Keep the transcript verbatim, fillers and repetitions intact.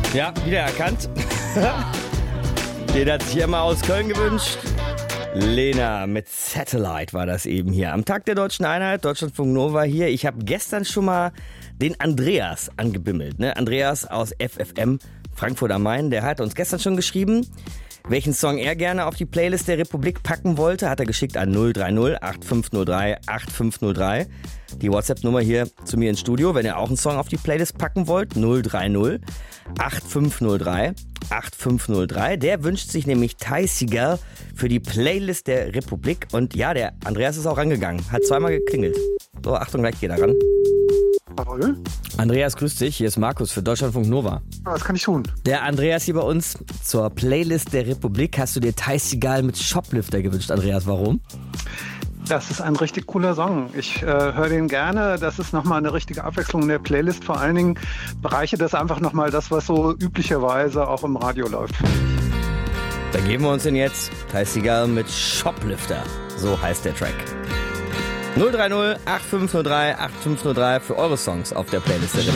Ja, wiedererkannt. Den hat sich immer aus Köln gewünscht. Lena mit Satellite war das eben hier. Am Tag der Deutschen Einheit, Deutschlandfunk Nova hier. Ich habe gestern schon mal den Andreas angebimmelt. Ne? Andreas aus F F M, Frankfurt am Main. Der hat uns gestern schon geschrieben, welchen Song er gerne auf die Playlist der Republik packen wollte. Hat er geschickt an null drei null acht fünf null drei acht fünf null drei. Die WhatsApp-Nummer hier zu mir ins Studio, wenn ihr auch einen Song auf die Playlist packen wollt. null drei null acht fünf null drei acht fünf null drei. Der wünscht sich nämlich Ty Segall für die Playlist der Republik. Und ja, der Andreas ist auch rangegangen. Hat zweimal geklingelt. So, Achtung, gleich geht er ran. Hallo? Andreas, grüß dich. Hier ist Markus für Deutschlandfunk Nova. Was kann ich tun? Der Andreas hier bei uns zur Playlist der Republik. Hast du dir Ty Segall mit Shoplifter gewünscht, Andreas? Warum? Das ist ein richtig cooler Song. Ich äh, höre den gerne. Das ist nochmal eine richtige Abwechslung in der Playlist. Vor allen Dingen bereichert das einfach nochmal das, was so üblicherweise auch im Radio läuft. Dann geben wir uns den jetzt. Ty Segall mit Shoplifter. So heißt der Track. null drei null acht fünf null drei acht fünf null drei für eure Songs auf der Playlist der Republik.